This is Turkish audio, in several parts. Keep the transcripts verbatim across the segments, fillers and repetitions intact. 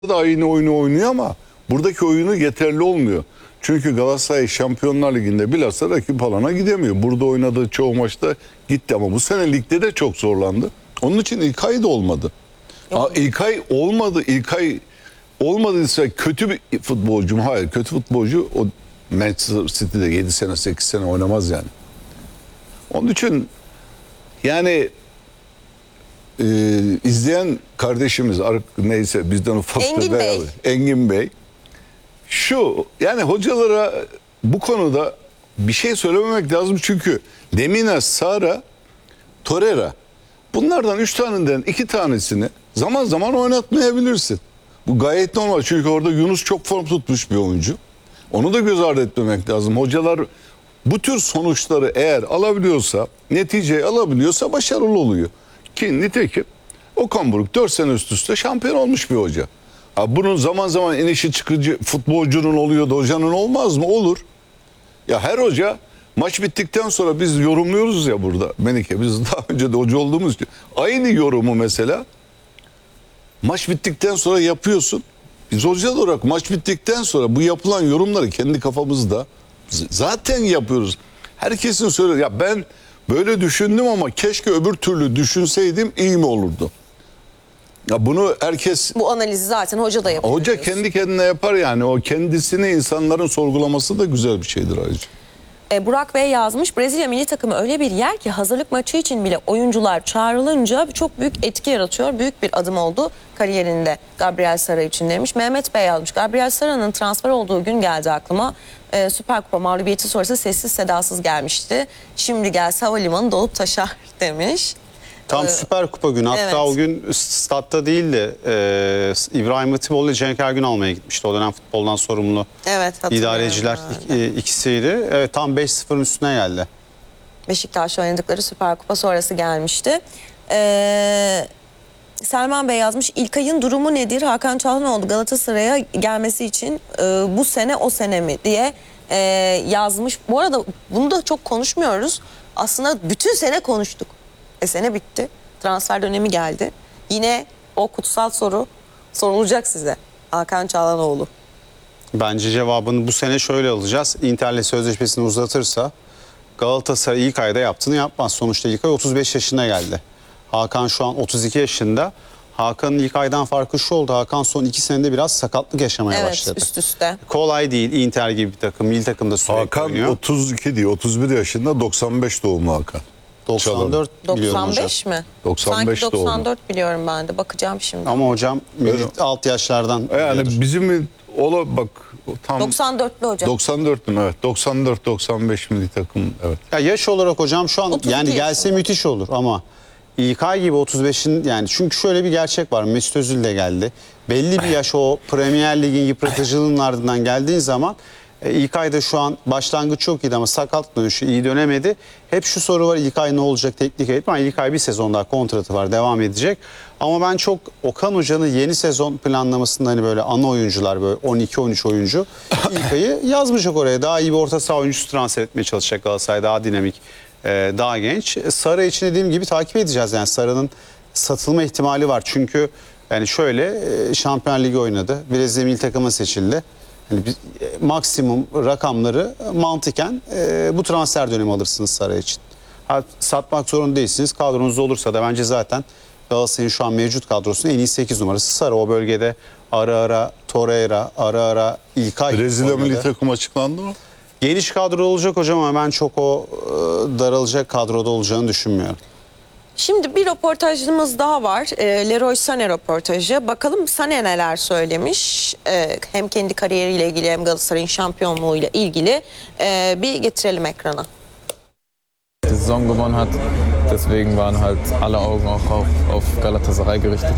da aynı oyunu oynuyor ama buradaki oyunu yeterli olmuyor. Çünkü Galatasaray Şampiyonlar Ligi'nde bilhassa rakip alana gidemiyor. Burada oynadığı çoğu maçta gitti ama bu sene ligde de çok zorlandı. Onun için İlkay da olmadı. Aa, İlkay olmadı. İlkay olmadıysa kötü bir futbolcu mu? Hayır, kötü futbolcu. O Manchester City'de yedi sene sekiz sene oynamaz yani. Onun için yani e, izleyen kardeşimiz neyse bizden ufak Engin da Bey. Engin Bey şu yani hocalara bu konuda bir şey söylememek lazım çünkü Lemina, Sara, Torreira bunlardan üç taneden iki tanesini zaman zaman oynatmayabilirsin. Bu gayet normal çünkü orada Yunus çok form tutmuş bir oyuncu. Onu da göz ardı etmemek lazım. Hocalar bu tür sonuçları eğer alabiliyorsa, neticeyi alabiliyorsa başarılı oluyor. Ki nitekim Okan Buruk dört sene üst üste şampiyon olmuş bir hoca. Ha, bunun zaman zaman inişi çıkıcı futbolcunun oluyor da hocanın olmaz mı? Olur. Ya her hoca maç bittikten sonra biz yorumluyoruz ya burada. Melike biz daha önce de hoca olduğumuz için. Aynı yorumu mesela maç bittikten sonra yapıyorsun. Biz hoca olarak maç bittikten sonra bu yapılan yorumları kendi kafamızda zaten yapıyoruz. Herkesin söylüyor ya ben böyle düşündüm ama keşke öbür türlü düşünseydim iyi mi olurdu? Ya bunu herkes... Bu analizi zaten hoca da yapıyor. Hoca kendi kendine yapar yani. O kendisini insanların sorgulaması da güzel bir şeydir ayrıca. E, Burak Bey yazmış. Brezilya milli takımı öyle bir yer ki hazırlık maçı için bile oyuncular çağrılınca çok büyük etki yaratıyor. Büyük bir adım oldu kariyerinde Gabriel Sara için demiş. Mehmet Bey yazmış. Gabriel Sara'nın transfer olduğu gün geldi aklıma. E, Süper Kupa mağlubiyeti sonrası sessiz sedasız gelmişti. Şimdi gelse havalimanı dolup taşar demiş. Tam Ee, Süper Kupa günü. Hatta evet. o gün statta değil de e, İbrahim Hatipoğlu ile Cenk Ergün almaya gitmişti. O dönem futboldan sorumlu Evet, idareciler öyle. ik- ikisiydi. Evet, tam beş sıfırın üstüne geldi. Beşiktaş'la oynadıkları Süper Kupa sonrası gelmişti. Ee, Selman Bey yazmış. İlkay'ın durumu nedir? Hakan Çalhanoğlu Galatasaray'a gelmesi için e, bu sene o sene mi diye e, yazmış. Bu arada bunu da çok konuşmuyoruz. Aslında bütün sene konuştuk. E sene bitti. Transfer dönemi geldi. Yine o kutsal soru sorulacak size. Hakan Çalhanoğlu. Bence cevabını bu sene şöyle alacağız. Inter'le sözleşmesini uzatırsa Galatasaray ilk ayda yaptığını yapmaz. Sonuçta ilk ay otuz beş yaşına geldi. Hakan şu an otuz iki yaşında. Hakan'ın ilk aydan farkı şu oldu. Hakan son iki senede biraz sakatlık yaşamaya Evet, başladı. üst üste. Kolay değil. Inter gibi bir takım. Milli takımda sürekli Hakan oynuyor. otuz iki değil otuz bir yaşında doksan beş doğumlu Hakan. doksan dört biliyorum hocam. doksan beş mi? doksan beş Sanki doğumlu. doksan dört biliyorum ben de. Bakacağım şimdi. Ama hocam milli alt yaşlardan Yani biliyordur. bizim ola bak tam doksan dörtlü hocam. doksan dört mü evet doksan dört doksan beş milli takım evet. Ya yaş olarak hocam şu an otuz iki yani gelse yaşında. müthiş olur ama İlkay gibi otuz beşin yani çünkü şöyle bir gerçek var. Mesut Özil de geldi. Belli bir yaş o Premier Lig'in yıpratıcılığının ardından geldiğin zaman e, İlkay da şu an başlangıç çok iyiydi ama sakat dönüşü iyi dönemedi. Hep şu soru var İlkay ne olacak teknik eğitim? İlkay bir sezon daha kontratı var devam edecek. Ama ben çok Okan Hoca'nın yeni sezon planlamasında hani böyle ana oyuncular böyle on iki on üç oyuncu İlkay'ı yazmayacak oraya. Daha iyi bir orta saha oyuncusu transfer etmeye çalışacak Galatasaray daha dinamik. Ee, daha genç. Sara için dediğim gibi takip edeceğiz. Yani Sara'nın satılma ihtimali var. Çünkü yani şöyle e, Şampiyonlar Ligi oynadı. Brezilya milli takıma seçildi. Yani bir, e, maksimum rakamları mantıken e, bu transfer dönemi alırsınız Sara için. Ha, satmak zorunda değilsiniz. Kadronuz olursa da bence zaten Galatasaray'ın şu an mevcut kadrosunun en iyi sekiz numarası Sara. O bölgede ara ara Torreira, ara ara İlkay Brezilya oynadı. milli takım açıklandı mı? Geniş kadro olacak hocam ama ben çok o e, daralacak kadroda olacağını düşünmüyorum. Şimdi bir röportajımız daha var. E, Leroy Sané röportajı. Bakalım Sané neler söylemiş. E, hem kendi kariyeriyle ilgili hem Galatasaray'ın şampiyonluğuyla ilgili. E, bir getirelim ekrana. Die Saison gewonnen hat. Deswegen waren halt alle Augen auch auf, auf Galatasaray gerichtet.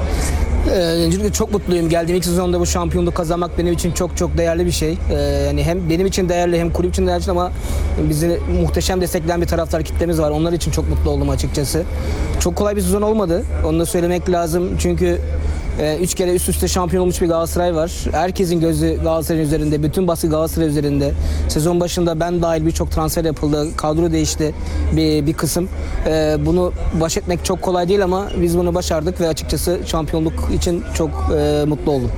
Ee, Öncelikle çok mutluyum. Geldiğim ilk sezonda bu şampiyonluğu kazanmak benim için çok çok değerli bir şey. Ee, yani hem benim için değerli hem kulüp için değerli ama bizi muhteşem destekleyen bir taraftar kitlemiz var. Onlar için çok mutlu oldum açıkçası. Çok kolay bir sezon olmadı. Onu da söylemek lazım. Çünkü Ee, üç kere üst üste şampiyon olmuş bir Galatasaray var. Herkesin gözü Galatasaray'ın üzerinde, bütün baskı Galatasaray üzerinde. Sezon başında ben dahil birçok transfer yapıldı, kadro değişti bir, bir kısım. Ee, bunu baş etmek çok kolay değil ama biz bunu başardık ve açıkçası şampiyonluk için çok e, mutlu oldum.